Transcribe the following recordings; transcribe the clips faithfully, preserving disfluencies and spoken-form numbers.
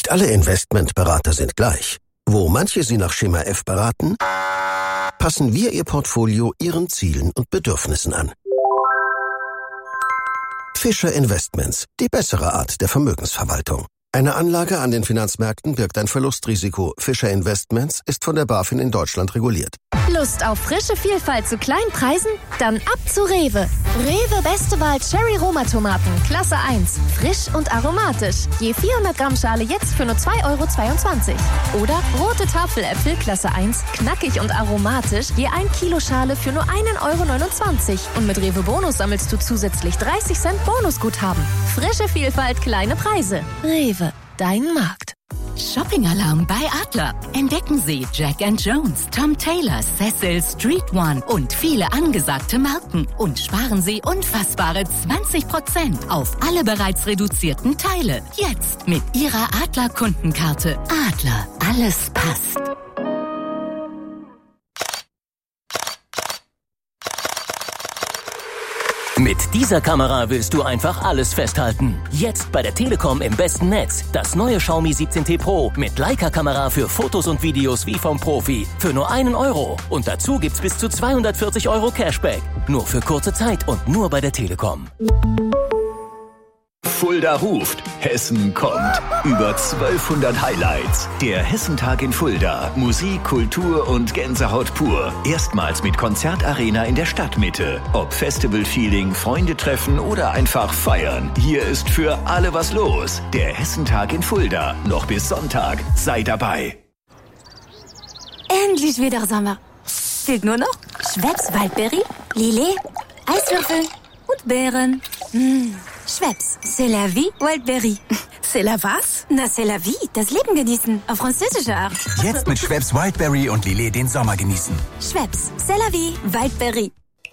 Nicht alle Investmentberater sind gleich. Wo manche Sie nach Schema F beraten, passen wir Ihr Portfolio Ihren Zielen und Bedürfnissen an. Fischer Investments, die bessere Art der Vermögensverwaltung. Eine Anlage an den Finanzmärkten birgt ein Verlustrisiko. Fischer Investments ist von der BaFin in Deutschland reguliert. Lust auf frische Vielfalt zu kleinen Preisen? Dann ab zu Rewe. Rewe Beste Wahl Cherry Roma Tomaten, Klasse eins. Frisch und aromatisch. Je vierhundert Gramm Schale jetzt für nur zwei Euro zweiundzwanzig. Oder rote Tafeläpfel, Klasse eins. Knackig und aromatisch. Je ein Kilo Schale für nur einen Euro neunundzwanzig. Und mit Rewe Bonus sammelst du zusätzlich dreißig Cent Bonusguthaben. Frische Vielfalt, kleine Preise. Rewe, dein Markt. Shopping-Alarm bei Adler. Entdecken Sie Jack and Jones, Tom Taylor, Cecil, Street One und viele angesagte Marken. Und sparen Sie unfassbare zwanzig Prozent auf alle bereits reduzierten Teile. Jetzt mit Ihrer Adler-Kundenkarte. Adler, alles passt. Mit dieser Kamera willst du einfach alles festhalten. Jetzt bei der Telekom im besten Netz. Das neue Xiaomi siebzehn T Pro mit Leica-Kamera für Fotos und Videos wie vom Profi. Für nur einen Euro. Und dazu gibt's bis zu zweihundertvierzig Euro Cashback. Nur für kurze Zeit und nur bei der Telekom. Fulda ruft, Hessen kommt. Über zwölfhundert Highlights. Der Hessentag in Fulda. Musik, Kultur und Gänsehaut pur. Erstmals mit Konzertarena in der Stadtmitte. Ob Festival-Feeling, Freunde treffen oder einfach feiern. Hier ist für alle was los. Der Hessentag in Fulda. Noch bis Sonntag. Sei dabei. Endlich wieder Sommer. Fehlt nur noch Schweppes Waldberry, Lillet, Eiswürfel und Beeren. Mmh. Schweppes, c'est la vie, Wildberry. C'est la was? Na, c'est la vie, das Leben genießen, auf französische Art. Jetzt mit Schweppes Wildberry und Lillet den Sommer genießen. Schweppes, c'est la vie, Wildberry.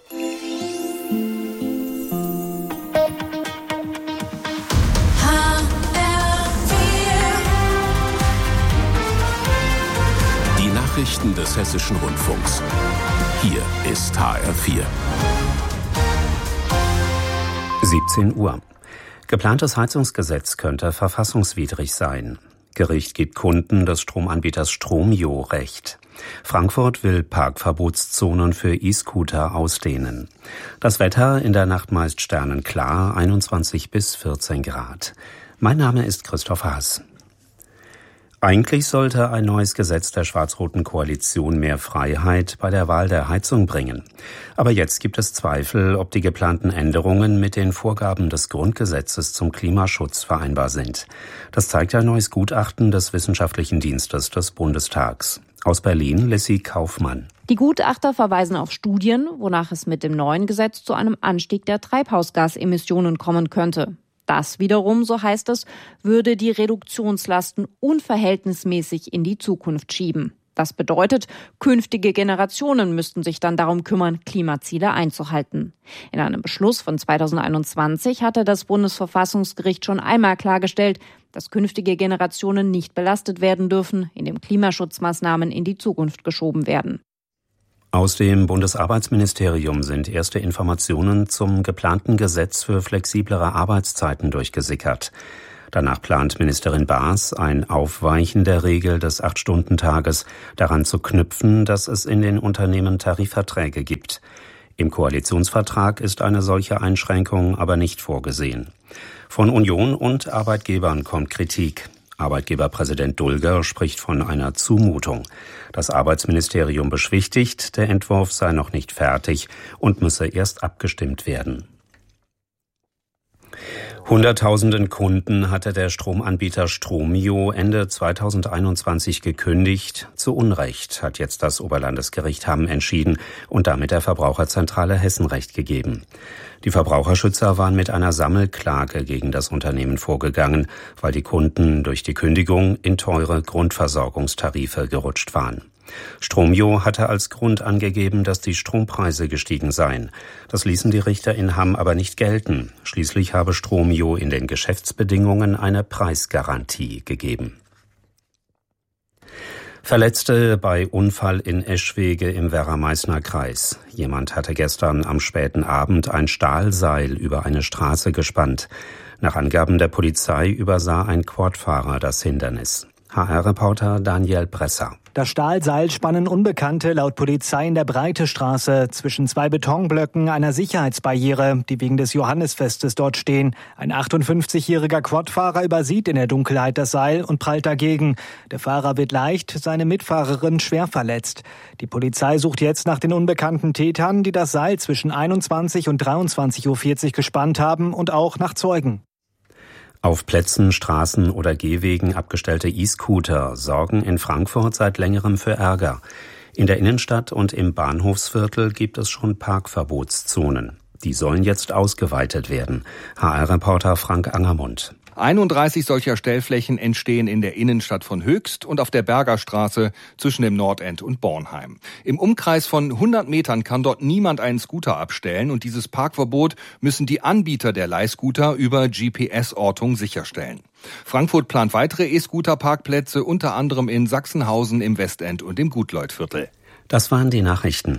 Die Nachrichten des Hessischen Rundfunks. Hier ist H R vier. siebzehn Uhr. Geplantes Heizungsgesetz könnte verfassungswidrig sein. Gericht gibt Kunden des Stromanbieters Stromio Recht. Frankfurt will Parkverbotszonen für E-Scooter ausdehnen. Das Wetter in der Nacht meist sternenklar, einundzwanzig bis vierzehn Grad. Mein Name ist Christoph Haas. Eigentlich sollte ein neues Gesetz der schwarz-roten Koalition mehr Freiheit bei der Wahl der Heizung bringen. Aber jetzt gibt es Zweifel, ob die geplanten Änderungen mit den Vorgaben des Grundgesetzes zum Klimaschutz vereinbar sind. Das zeigt ein neues Gutachten des Wissenschaftlichen Dienstes des Bundestags. Aus Berlin, Lissy Kaufmann. Die Gutachter verweisen auf Studien, wonach es mit dem neuen Gesetz zu einem Anstieg der Treibhausgasemissionen kommen könnte. Das wiederum, so heißt es, würde die Reduktionslasten unverhältnismäßig in die Zukunft schieben. Das bedeutet, künftige Generationen müssten sich dann darum kümmern, Klimaziele einzuhalten. In einem Beschluss von zweitausendeinundzwanzig hatte das Bundesverfassungsgericht schon einmal klargestellt, dass künftige Generationen nicht belastet werden dürfen, indem Klimaschutzmaßnahmen in die Zukunft geschoben werden. Aus dem Bundesarbeitsministerium sind erste Informationen zum geplanten Gesetz für flexiblere Arbeitszeiten durchgesickert. Danach plant Ministerin Baas ein Aufweichen der Regel des Acht-Stunden-Tages, daran zu knüpfen, dass es in den Unternehmen Tarifverträge gibt. Im Koalitionsvertrag ist eine solche Einschränkung aber nicht vorgesehen. Von Union und Arbeitgebern kommt Kritik. Arbeitgeberpräsident Dulger spricht von einer Zumutung. Das Arbeitsministerium beschwichtigt, der Entwurf sei noch nicht fertig und müsse erst abgestimmt werden. Hunderttausenden Kunden hatte der Stromanbieter Stromio Ende zweitausendeinundzwanzig gekündigt. Zu Unrecht hat jetzt das Oberlandesgericht Hamm entschieden und damit der Verbraucherzentrale Hessen Recht gegeben. Die Verbraucherschützer waren mit einer Sammelklage gegen das Unternehmen vorgegangen, weil die Kunden durch die Kündigung in teure Grundversorgungstarife gerutscht waren. Stromio hatte als Grund angegeben, dass die Strompreise gestiegen seien. Das ließen die Richter in Hamm aber nicht gelten. Schließlich habe Stromio in den Geschäftsbedingungen eine Preisgarantie gegeben. Verletzte bei Unfall in Eschwege im Werra-Meißner Kreis. Jemand hatte gestern am späten Abend ein Stahlseil über eine Straße gespannt. Nach Angaben der Polizei übersah ein Quadfahrer das Hindernis. H R-Reporter Daniel Bresser. Das Stahlseil spannen Unbekannte laut Polizei in der Breitestraße zwischen zwei Betonblöcken einer Sicherheitsbarriere, die wegen des Johannisfestes dort stehen. Ein achtundfünfzigjähriger Quadfahrer übersieht in der Dunkelheit das Seil und prallt dagegen. Der Fahrer wird leicht, seine Mitfahrerin schwer verletzt. Die Polizei sucht jetzt nach den unbekannten Tätern, die das Seil zwischen einundzwanzig und dreiundzwanzig Uhr vierzig gespannt haben, und auch nach Zeugen. Auf Plätzen, Straßen oder Gehwegen abgestellte E-Scooter sorgen in Frankfurt seit längerem für Ärger. In der Innenstadt und im Bahnhofsviertel gibt es schon Parkverbotszonen. Die sollen jetzt ausgeweitet werden. H R-Reporter Frank Angermund. einunddreißig solcher Stellflächen entstehen in der Innenstadt von Höchst und auf der Bergerstraße zwischen dem Nordend und Bornheim. Im Umkreis von hundert Metern kann dort niemand einen Scooter abstellen, und dieses Parkverbot müssen die Anbieter der Leihscooter über G P S-Ortung sicherstellen. Frankfurt plant weitere E-Scooter-Parkplätze, unter anderem in Sachsenhausen, im Westend und im Gutleufviertel. Das waren die Nachrichten.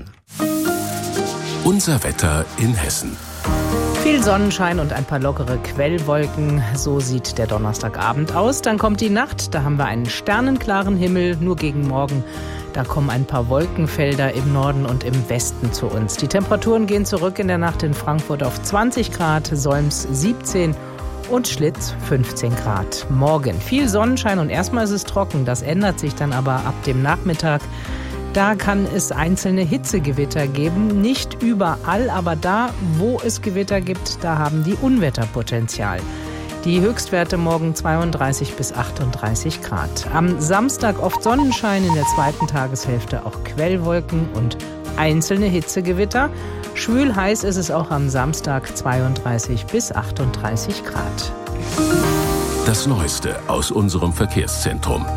Unser Wetter in Hessen. Viel Sonnenschein und ein paar lockere Quellwolken, so sieht der Donnerstagabend aus. Dann kommt die Nacht, da haben wir einen sternenklaren Himmel, nur gegen Morgen. Da kommen ein paar Wolkenfelder im Norden und im Westen zu uns. Die Temperaturen gehen zurück in der Nacht in Frankfurt auf zwanzig Grad, Solms siebzehn und Schlitz fünfzehn Grad. Morgen viel Sonnenschein und erstmal ist es trocken, das ändert sich dann aber ab dem Nachmittag. Da kann es einzelne Hitzegewitter geben, nicht überall, aber da, wo es Gewitter gibt, da haben die Unwetterpotenzial. Die Höchstwerte morgen zweiunddreißig bis achtunddreißig Grad. Am Samstag oft Sonnenschein, in der zweiten Tageshälfte auch Quellwolken und einzelne Hitzegewitter. Schwül heiß ist es auch am Samstag, zweiunddreißig bis achtunddreißig Grad. Das Neueste aus unserem Verkehrszentrum.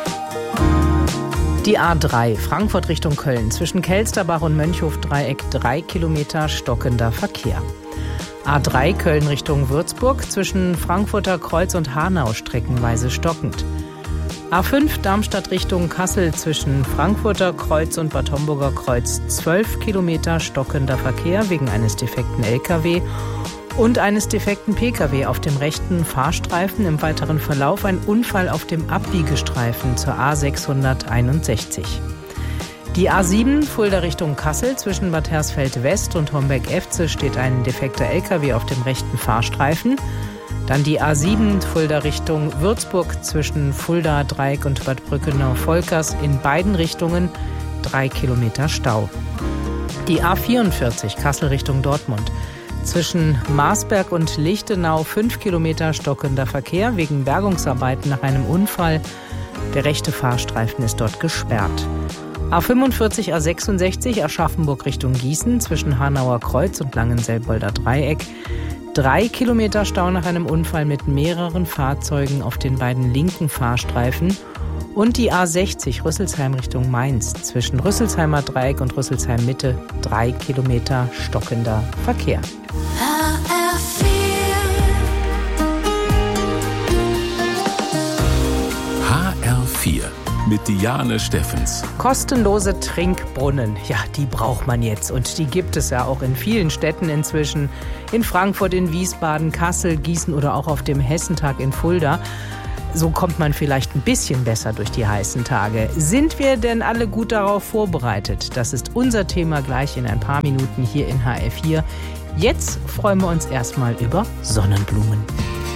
Die A drei, Frankfurt Richtung Köln, zwischen Kelsterbach und Mönchhof-Dreieck drei Kilometer stockender Verkehr. A drei Köln Richtung Würzburg, zwischen Frankfurter Kreuz und Hanau streckenweise stockend. A fünf Darmstadt Richtung Kassel, zwischen Frankfurter Kreuz und Bad Homburger Kreuz zwölf Kilometer stockender Verkehr wegen eines defekten L K W. Und eines defekten P K W auf dem rechten Fahrstreifen. Im weiteren Verlauf ein Unfall auf dem Abbiegestreifen zur A sechshunderteinundsechzig. Die A sieben Fulda Richtung Kassel, zwischen Bad Hersfeld West und Homberg-Efze steht ein defekter L K W auf dem rechten Fahrstreifen. Dann die A sieben Fulda Richtung Würzburg, zwischen Fulda Dreieck und Bad Brückenau-Volkers in beiden Richtungen drei Kilometer Stau. Die A vierundvierzig Kassel Richtung Dortmund. Zwischen Marsberg und Lichtenau fünf Kilometer stockender Verkehr wegen Bergungsarbeiten nach einem Unfall. Der rechte Fahrstreifen ist dort gesperrt. A fünfundvierzig A sechsundsechzig Aschaffenburg Richtung Gießen, zwischen Hanauer Kreuz und Langenselbolder Dreieck. Drei Kilometer Stau nach einem Unfall mit mehreren Fahrzeugen auf den beiden linken Fahrstreifen. Und die A sechzig Rüsselsheim Richtung Mainz, zwischen Rüsselsheimer Dreieck und Rüsselsheim Mitte drei Kilometer stockender Verkehr. H R vier mit Diane Steffens. Kostenlose Trinkbrunnen, ja, die braucht man jetzt. Und die gibt es ja auch in vielen Städten inzwischen. In Frankfurt, in Wiesbaden, Kassel, Gießen oder auch auf dem Hessentag in Fulda. So kommt man vielleicht ein bisschen besser durch die heißen Tage. Sind wir denn alle gut darauf vorbereitet? Das ist unser Thema gleich in ein paar Minuten hier in H R vier. Jetzt freuen wir uns erstmal über Sonnenblumen.